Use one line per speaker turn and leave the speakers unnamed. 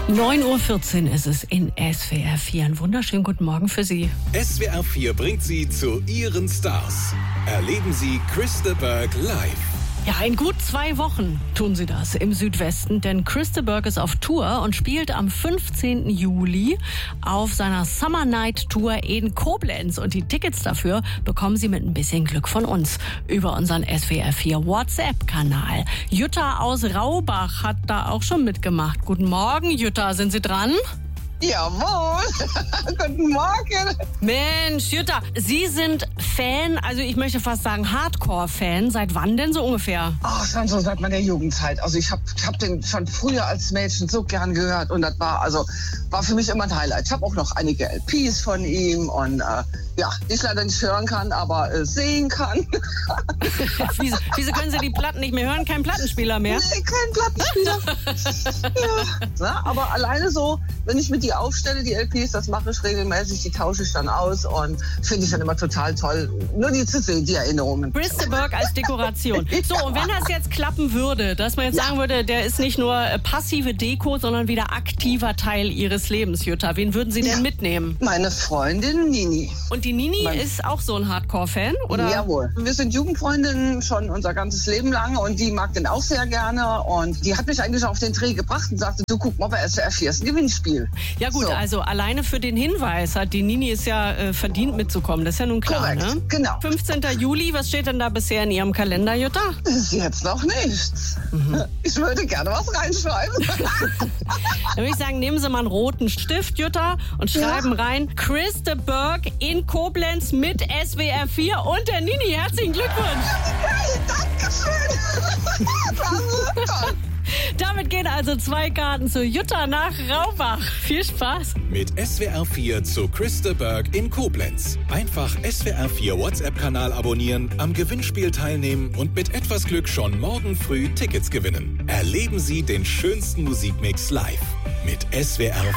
9:14 Uhr ist es in SWR 4. Einen wunderschönen guten Morgen für Sie.
SWR 4 bringt Sie zu Ihren Stars. Erleben Sie Chris de Burgh live.
Ja, in gut 2 Wochen tun sie das im Südwesten, denn Chris de Burgh ist auf Tour und spielt am 15. Juli auf seiner Summer Night Tour in Koblenz. Und die Tickets dafür bekommen Sie mit ein bisschen Glück von uns über unseren SWR 4 WhatsApp-Kanal. Jutta aus Raubach hat da auch schon mitgemacht. Guten Morgen, Jutta, sind Sie dran?
Jawohl, guten Morgen.
Mensch, Jutta, Sie sind Fan, also ich möchte fast sagen Hardcore-Fan. Seit wann denn so ungefähr?
Oh, schon so seit meiner Jugendzeit. Also ich hab den schon früher als Mädchen so gern gehört und das war für mich immer ein Highlight. Ich habe auch noch einige LPs von ihm und die ich leider nicht hören kann, aber sehen kann.
Wieso können Sie die Platten nicht mehr hören? Kein Plattenspieler mehr?
Nee, kein Plattenspieler. Ja. Na, aber alleine so, wenn ich mit die aufstelle, die LPs, das mache ich regelmäßig, die tausche ich dann aus und finde ich dann immer total toll. Nur die zu sehen, die Erinnerungen.
Chris de Burgh als Dekoration. So, und wenn das jetzt klappen würde, dass man jetzt sagen würde, der ist nicht nur passive Deko, sondern wieder aktiver Teil Ihres Lebens, Jutta. Wen würden Sie denn mitnehmen?
Meine Freundin Nini.
Und die Nini ist auch so ein Hardcore-Fan, oder?
Jawohl. Wir sind Jugendfreundinnen schon unser ganzes Leben lang und die mag den auch sehr gerne und die hat mich eigentlich auf den Dreh gebracht und sagte, du guck mal, bei SWR 4 ist ein Gewinnspiel.
Ja gut,
so.
Also alleine für den Hinweis hat die Nini es ja verdient mitzukommen, das ist ja nun klar,
Korrekt,
ne?
genau.
15. Juli, was steht denn da bisher in Ihrem Kalender, Jutta?
Bis jetzt noch nichts. Ich würde gerne was reinschreiben.
Dann würde ich sagen, nehmen Sie mal einen roten Stift, Jutta, und schreiben rein, Chris de Burgh in Koblenz mit SWR 4 und der Nini. Herzlichen Glückwunsch.
Dankeschön. Toll.
Damit gehen also 2 Karten zu Jutta nach Raubach. Viel Spaß.
Mit SWR 4 zu Chris de Burgh in Koblenz. Einfach SWR 4 WhatsApp-Kanal abonnieren, am Gewinnspiel teilnehmen und mit etwas Glück schon morgen früh Tickets gewinnen. Erleben Sie den schönsten Musikmix live mit SWR